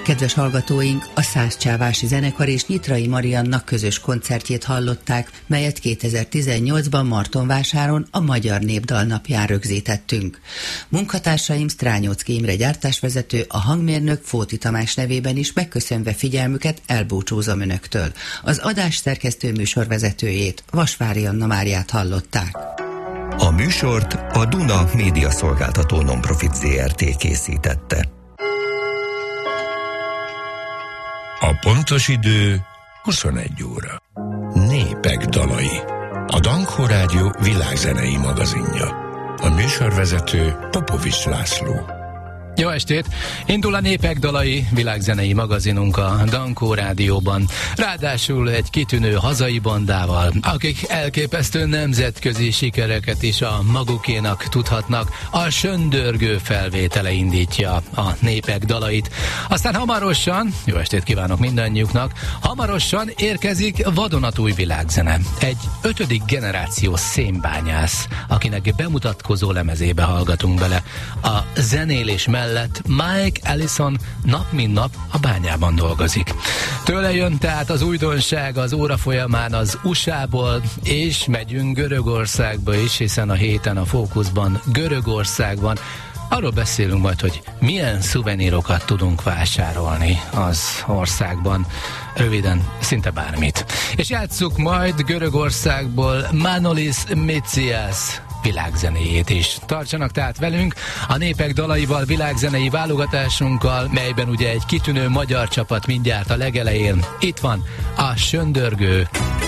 Kedves hallgatóink, a Szászcsávási Zenekar és Nyitrai Marianna közös koncertjét hallották, melyet 2018-ban Martonvásáron a Magyar Népdal napján rögzítettünk. Munkatársaim Strányocki Imre gyártásvezető, a hangmérnök Fóti Tamás nevében is megköszönve figyelmüket elbúcsúzom önöktől. Az adás szerkesztő műsorvezetőjét, Vasvári Anna Máriát hallották. A műsort a Duna Média Szolgáltató Nonprofit Zrt. Készítette. A pontos idő 21 óra. Népek dalai. A Dankó Rádió világzenei magazinja. A műsorvezető Popovics László. Jó estét! Indul a Népek dalai világzenei magazinunk a Dankó Rádióban. Ráadásul egy kitűnő hazai bandával, akik elképesztő nemzetközi sikereket is a magukénak tudhatnak. A Söndörgő felvétele indítja a Népek dalait. Aztán hamarosan, jó estét kívánok mindannyiuknak, hamarosan érkezik vadonatúj világzene. Egy 5. generációs szénbányász, akinek bemutatkozó lemezébe hallgatunk bele. A zenélés mellett Mike Allison nap mint nap a bányában dolgozik. Tőle jön tehát az újdonság az óra folyamán az USA-ból, és megyünk Görögországba is, hiszen a héten a fókuszban Görögország van. Arról beszélünk majd, hogy milyen szuvenírokat tudunk vásárolni az országban. Röviden, szinte bármit. És játsszuk majd Görögországból Manolis Mitsias világzenéjét is. Tartsanak tehát velünk a Népek dalaival, világzenei válogatásunkkal, melyben ugye egy kitűnő magyar csapat mindjárt a legelején. Itt van a Söndörgő.